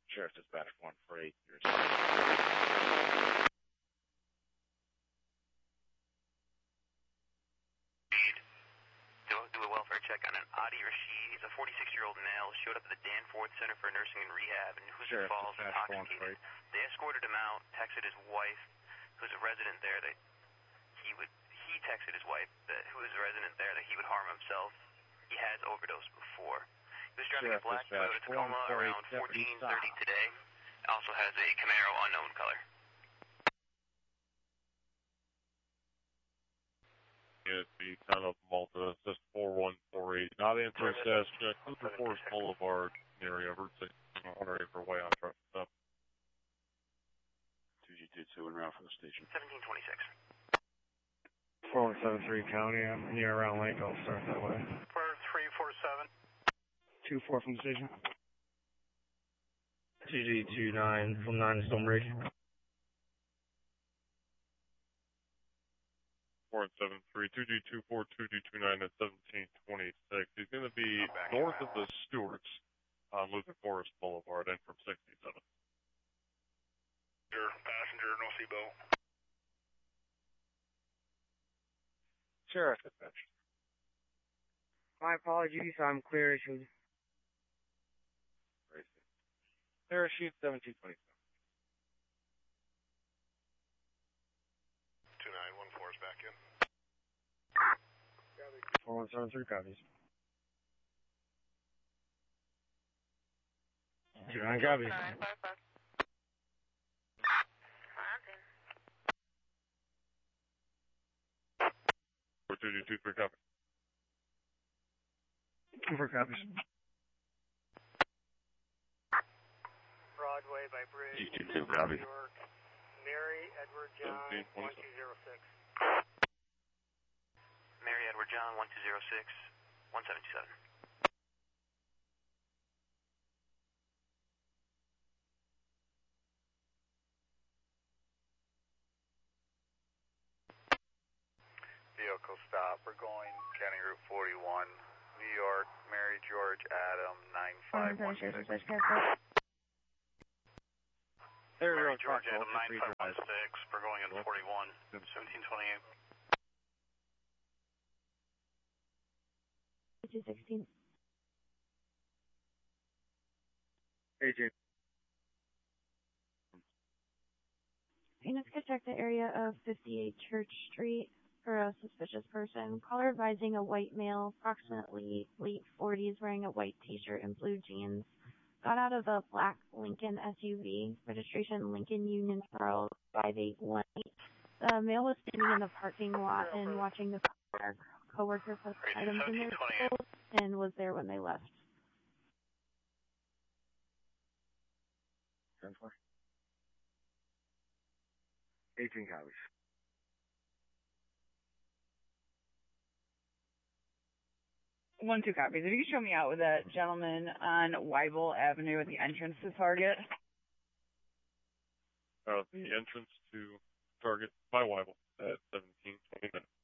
Sheriff Dispatch 148. Do a welfare check on an Adi Rashid. He's a 46-year-old male. Showed up at the Danforth Center for Nursing and Rehab in Hoosier Falls, intoxicated. They escorted him out. Texted his wife, who's a resident there, that he texted his wife, who is a resident there, that he would harm himself. He has overdosed before. He was driving a black Toyota Tacoma around 14:30 today. Also has a Camaro unknown color. It's the town of Malta, says 4148. Not answering status check. Cooper Forest Boulevard, area, Route 6, 100 acre way on traffic stop. 2G22 en route for the station. 1726. 4173 County, I'm near around Lake, I'll start that way. 4347. 24 from the station. 2G29 from 9 Stonebridge. 4173, 2G24, 2G29 at 1726. He's going to be north of the Stewarts on Luther Forest Boulevard and from 67. Passenger, no seatbelt. Sheriff Dispatch. My apologies, I'm clear issued. Parachute 1727. 2914 is back in. 4173 copies. 29 copies. 2G23 copy. 4 copies. Broadway by Bridge. G22 copy. New York. Mary Edward John 1206. Mary Edward John 1206, 177. Vehicle stop. We're going County Route 41, New York. Mary George Adam 9516. Mary George Adam 9516. We're going in 41, 1728. 216. AJ. Phoenix could check the area of 58 Church Street for a suspicious person. Caller advising a white male, approximately late 40s, wearing a white t-shirt and blue jeans. Got out of a black Lincoln SUV, registration Lincoln Union Charles 5818. The male was standing in the parking lot and watching the car. Coworker put items in their clothes and was there when they left. 10-4. 18 copies. One, 2 copies. If you could show me out with that gentleman on Weibel Avenue at the entrance to Target. The entrance to Target by Weibel at 1729.